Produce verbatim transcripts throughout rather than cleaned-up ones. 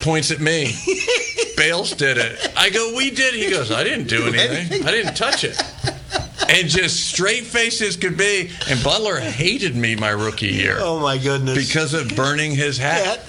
points at me. Bales did it. I go, we did. He goes, I didn't do anything. I didn't touch it. And just straight face as could be. And Butler hated me my rookie year. Oh, my goodness. Because of burning his hat.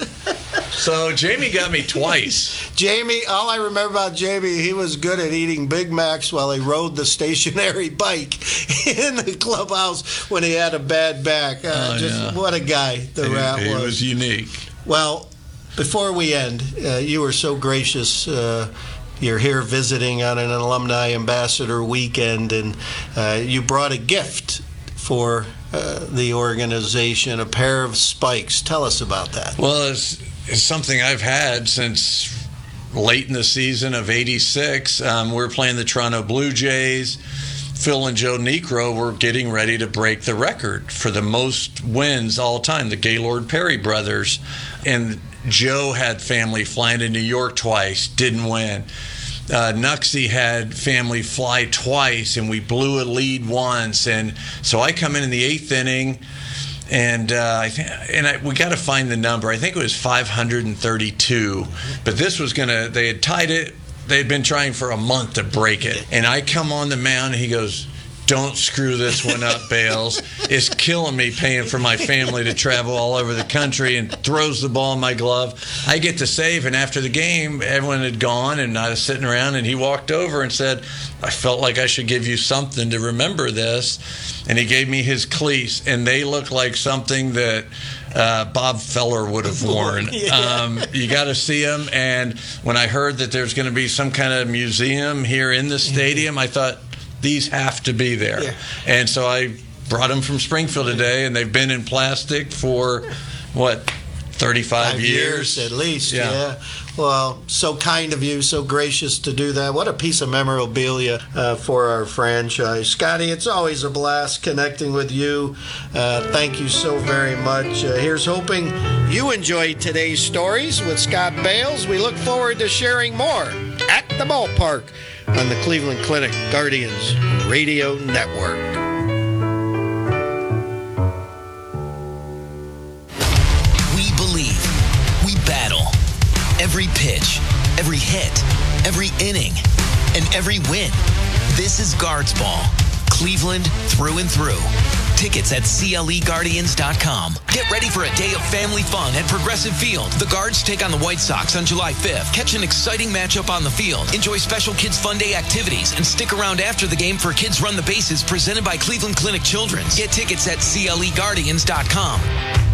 So Jamie got me twice. Jamie, all I remember about Jamie, he was good at eating Big Macs while he rode the stationary bike in the clubhouse when he had a bad back. Uh, oh, just yeah. What a guy the he, rat he was. He was unique. Well, before we end, uh, you were so gracious. Uh, you're here visiting on an alumni ambassador weekend, and uh, you brought a gift for uh, the organization, a pair of spikes. Tell us about that. Well, it's, it's something I've had since late in the season of eighty-six. Um, we were playing the Toronto Blue Jays. Phil and Joe Niekro were getting ready to break the record for the most wins all time, the Gaylord Perry brothers. And Joe had family flying to New York twice, didn't win. Uh, Nuxie had family fly twice, and we blew a lead once. And so I come in in the eighth inning, and uh, I th- and I, we got to find the number. I think it was five hundred thirty-two, but this was gonna. They had tied it. They had been trying for a month to break it, and I come on the mound, and he goes, "Don't screw this one up, Bales. It's killing me paying for my family to travel all over the country," and throws the ball in my glove. I get to save, and after the game, everyone had gone, and I was sitting around, and he walked over and said, "I felt like I should give you something to remember this." And he gave me his cleats, and they look like something that uh, Bob Feller would have worn. Yeah. Um, you got to see them. And when I heard that there's going to be some kind of museum here in the stadium, I thought, these have to be there. Yeah. And so I brought them from Springfield today, and they've been in plastic for, what, thirty-five Five years? years at least, yeah. yeah. Well, so kind of you, so gracious to do that. What a piece of memorabilia uh, for our franchise. Scotty, it's always a blast connecting with you. Uh, thank you so very much. Uh, here's hoping you enjoyed today's stories with Scott Bales. We look forward to sharing more at the ballpark on the Cleveland Clinic Guardians Radio Network. We believe. We battle. Every pitch, every hit, every inning, and every win. This is Guards Ball. Cleveland through and through. Tickets at C L E Guardians dot com. Get ready for a day of family fun at Progressive Field. The Guards take on the White Sox on July fifth. Catch an exciting matchup on the field. Enjoy special Kids Fun Day activities and stick around after the game for Kids Run the Bases presented by Cleveland Clinic Children's. Get tickets at C L E Guardians dot com.